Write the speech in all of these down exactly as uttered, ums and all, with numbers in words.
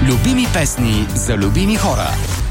Любими песни за любими хора.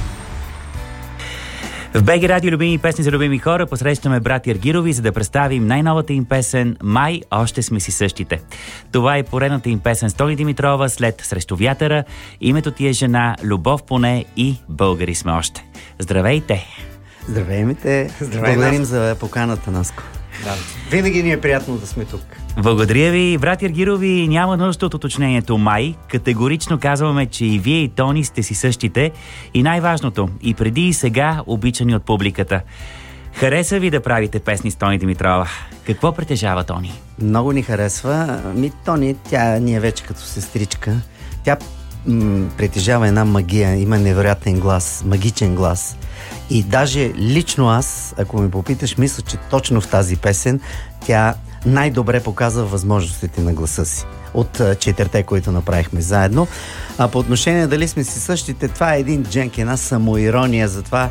В БГ Радио любими песни за любими хора посрещаме брати Аргирови, за да представим най-новата им песен «Май, още сме си същите». Това е поредната им песен с Тони Димитрова след «Срещу вятъра», «Името ти е жена», «Любов поне» и «Българи сме още». Здравейте! Здравейте! Здравей, Благодарим Наско. за поканата, Наско. Да, винаги ни е приятно да сме тук. Благодаря ви, брати Аргирови. Няма нужда от уточнението «Май». Категорично казваме, че и вие, и Тони сте си същите. И най-важното, и преди и сега обичани от публиката. Хареса ви да правите песни с Тони Димитрова? Какво притежава Тони? Много ни харесва. Ми, Тони, тя ни е вече като сестричка. Тя м- притежава една магия, има невероятен глас, магичен глас. И даже лично аз, ако ме попиташ, мисля, че точно в тази песен тя най-добре показва възможностите на гласа си от четирите, които направихме заедно. А по отношение дали сме си същите, това е един дженк, една самоирония, затова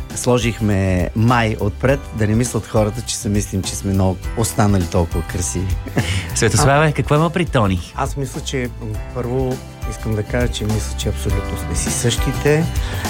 сложихме «Май» отпред, да не мислят хората, че се мислим, че сме много останали толкова красиви. Светославе, какво има при Тони? Аз мисля, че първо искам да кажа, че мисля, че абсолютно сме си същите.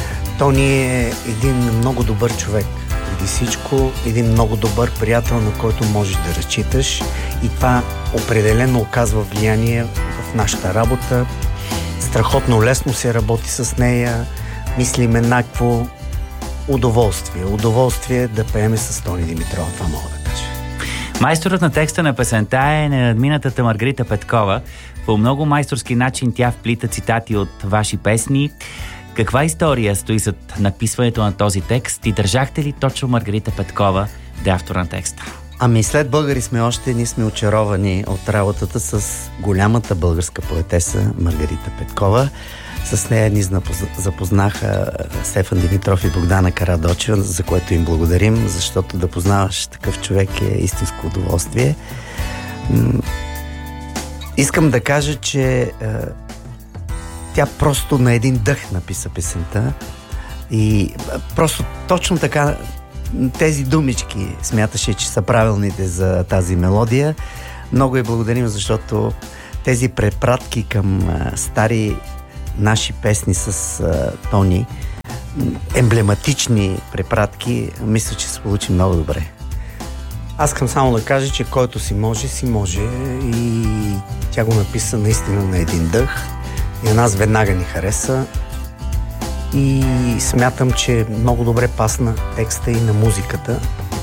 Тони е един много добър човек. Преди всичко, един много добър приятел, на който можеш да разчиташ, и това определено оказва влияние в нашата работа. Страхотно лесно се работи с нея, мислим еднакво. Удоволствие. Удоволствие да пееме с Тони Димитрова, това мога да кажа. Майсторът на текста на песента е неадминатата Маргарита Петкова. По много майсторски начин тя вплита цитати от ваши песни. Каква история стои зад написването на този текст и държахте ли точно Маргарита Петкова да е автор на текста? Ами след «Българи сме още», ние сме очаровани от работата с голямата българска поетеса Маргарита Петкова. С нея ни запознаха Стефан Димитров и Богдана Карадочева, за което им благодарим, защото да познаваш такъв човек е истинско удоволствие. Искам да кажа, че тя просто на един дъх написа песента и просто точно така тези думички смяташе, че са правилните за тази мелодия. Много я благодарим, защото тези препратки към стари наши песни с а, Тони, емблематични препратки, мисля, че се получи много добре. Аз искам само да кажа, че който си може, си може, и тя го написа наистина на един дъх и на нас веднага ни хареса и смятам, че много добре пасна текста и на музиката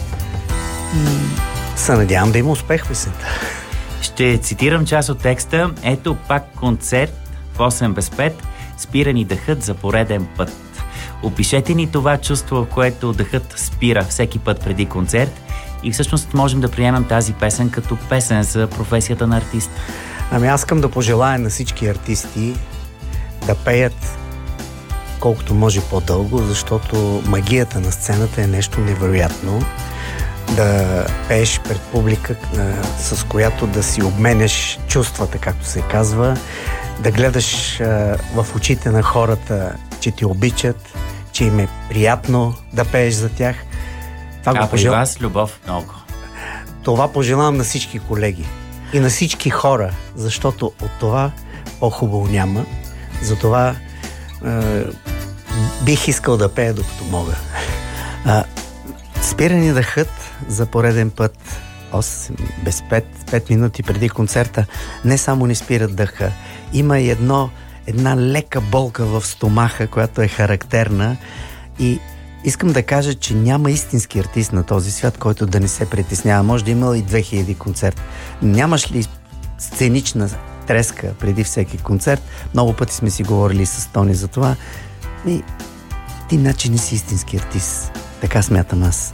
и се надявам да има успех в песента. Ще цитирам част от текста. Ето пак концерт в осем без пет, спира ни дъхът за пореден път. Опишете ни това чувство, в което дъхът спира всеки път преди концерт, и всъщност можем да приемем тази песен като песен за професията на артист. Ами аз искам да пожелая на всички артисти да пеят колкото може по-дълго, защото магията на сцената е нещо невероятно. Да пееш пред публика, с която да си обменяш чувствата, както се казва, да гледаш а, в очите на хората, че ти обичат, че им е приятно да пееш за тях. Това а го пожел... при вас любов много. Това пожелавам на всички колеги и на всички хора, защото от това по-хубаво няма. Затова а, бих искал да пея докато мога. А, спира ни дъхът за пореден път, осем без пет, пет минути преди концерта. Не само ни спират дъха, има и едно, една лека болка в стомаха, която е характерна, и искам да кажа, че няма истински артист на този свят, който да не се притеснява. Може да има и две хиляди концерт. Нямаш ли сценична треска преди всеки концерт? Много пъти сме си говорили с Тони за това. И ти значи не си истински артист. Така смятам аз.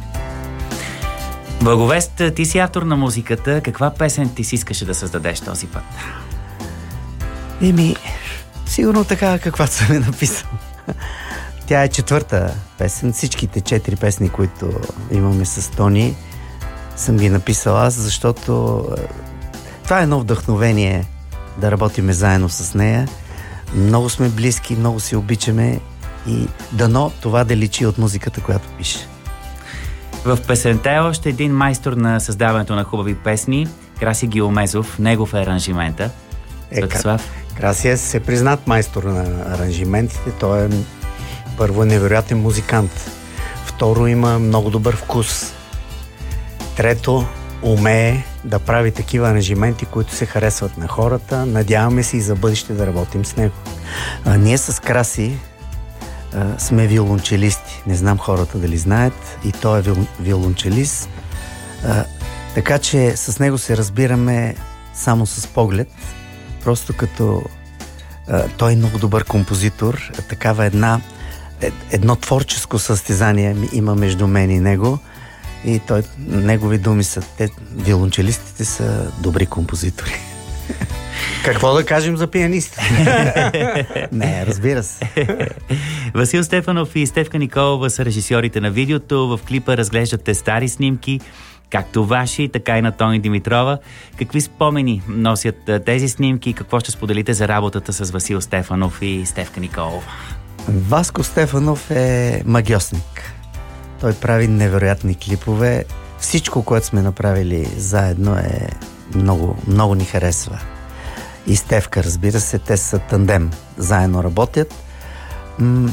Благовест, ти си автор на музиката. Каква песен ти си искаше да създадеш този път? Еми, сигурно така, каквато съм е написал. Тя е четвърта песен. Всичките четири песни, които имаме с Тони, съм ги написал аз, защото това е едно вдъхновение да работиме заедно с нея. Много сме близки, много се обичаме и дано това да личи от музиката, която пише. В песента е още един майстор на създаването на хубави песни, Краси Геомезов, негов е аранжимента. Е, как, Краси е се признат майстор на аранжиментите. Той е първо невероятен музикант. Второ, има много добър вкус. Трето, умее да прави такива аранжименти, които се харесват на хората. Надяваме се и за бъдеще да работим с него. А, ние с Краси а, сме виолончелисти. Не знам хората дали знаят. И той е виол, виолончелист. А, така че с него се разбираме само с поглед. Просто като а, той е много добър композитор. А, такава една едно творческо състезание има между мен и него. И той, негови думи са, те, виолончелистите са добри композитори. Какво да кажем за пианистите? Не, разбира се. Васил Стефанов и Стефка Николова са режисьорите на видеото. В клипа разглеждате стари снимки, както ваши, така и на Тони Димитрова. Какви спомени носят тези снимки и какво ще споделите за работата с Васил Стефанов и Стефка Николова? Васко Стефанов е магьосник. Той прави невероятни клипове. Всичко, което сме направили заедно е много, много ни харесва. И Стефка, разбира се, те са тандем. Заедно работят. М-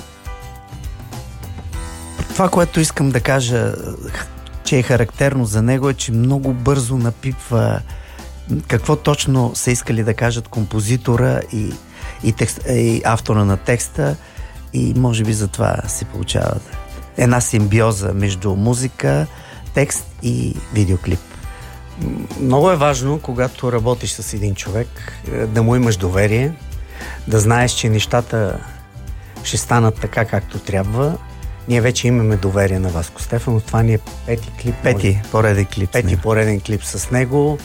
Това, което искам да кажа, че е характерно за него, е, че много бързо напипва какво точно са искали да кажат композитора и, и, текст, и автора на текста, и може би затова се получава една симбиоза между музика, текст и видеоклип. Много е важно, когато работиш с един човек, да му имаш доверие, да знаеш, че нещата ще станат така, както трябва. Ние вече имаме доверие на Васко Стефанов. Това ни е пети клип. Пети пореден клип. Пети пореден клип с него.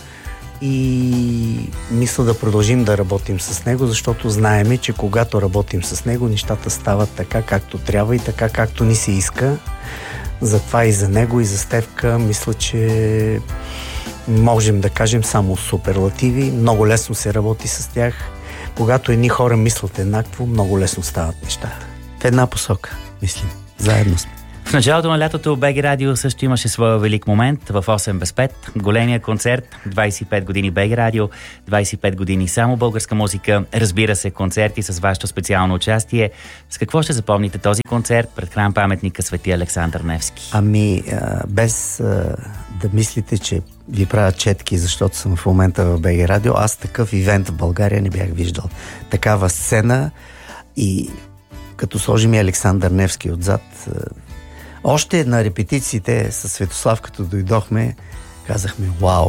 И мисля да продължим да работим с него, защото знаеме, че когато работим с него, нещата стават така, както трябва и така, както ни се иска. Затова и за него, и за Стефка, мисля, че можем да кажем само суперлативи. Много лесно се работи с тях. Когато едни хора мислят еднакво, много лесно стават нещата. В една посока, мислим. Заедно сме. В началото на лятото БГ Радио също имаше своя велик момент в осем без пет. Големия концерт, двайсет и пет години БГ Радио, двайсет и пет години само българска музика. Разбира се, концерти с вашето специално участие. С какво ще запомните този концерт пред храм паметника Свети Александър Невски? Ами, без да мислите, че ви правя четки, защото съм в момента в БГ Радио, аз такъв ивент в България не бях виждал. Такава сцена, и като сложим и Александър Невски отзад. Още на репетициите с Светослав, като дойдохме, казахме: вау!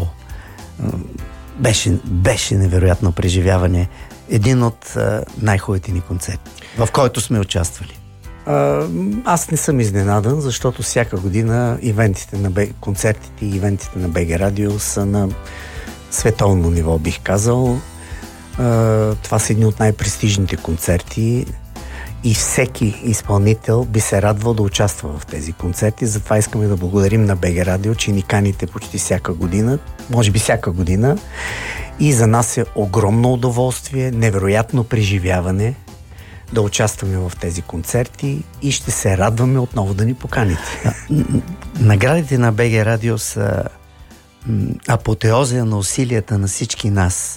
Беше, беше невероятно преживяване. Един от най-хубавите ни концерти, в който сме участвали. А, аз не съм изненадан, защото всяка година ивентите на Б... концертите и ивентите на БГ Радио са на световно ниво, бих казал. А, това са едни от най-престижните концерти и всеки изпълнител би се радвал да участва в тези концерти. Затова искаме да благодарим на БГ Радио, че ни каните почти всяка година, може би всяка година, и за нас е огромно удоволствие, невероятно преживяване да участваме в тези концерти и ще се радваме отново да ни поканите. Наградите на БГ Радио са апотеозия на усилията на всички нас.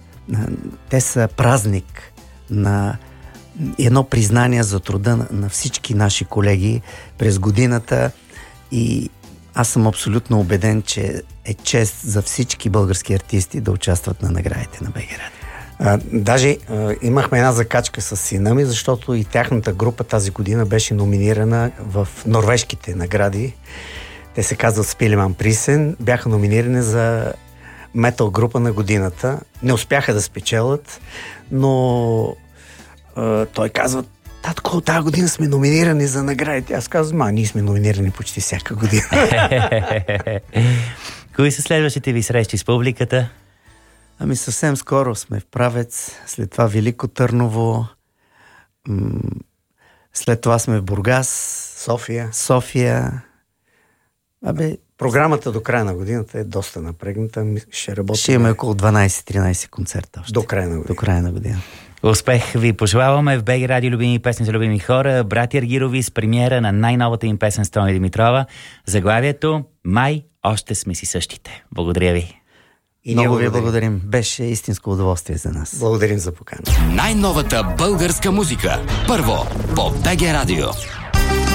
Те са празник на едно признание за труда на всички наши колеги през годината, и аз съм абсолютно убеден, че е чест за всички български артисти да участват на наградите на БГ Радио. А, даже а, имахме една закачка с сина ми, защото и тяхната група тази година беше номинирана в норвежките награди. Те се казват Спилеман Присен. Бяха номинирани за метал група на годината. Не успяха да спечелят, но а, той казва: татко, тази година сме номинирани за наградите. Аз казвам: а, ние сме номинирани почти всяка година. Кои са следващите ви срещи с публиката? Ами съвсем скоро сме в Правец, след това Велико Търново, м- след това сме в Бургас, София. София. Абе, програмата до края на годината е доста напрегната. Ще работим. Ще имаме около дванайсет-тринайсет концерта още. До края на година. До края на година. Успех ви пожелаваме в БГ Радио. Любими песни за любими хора. Братя Аргирови с премиера на най-новата им песен с Тони Димитрова. Заглавието: май още сме си същите. Благодаря ви. И много ви благодарим. Беше истинско удоволствие за нас. Благодарим за покана. Най-новата българска музика. Първо по БГ Радио.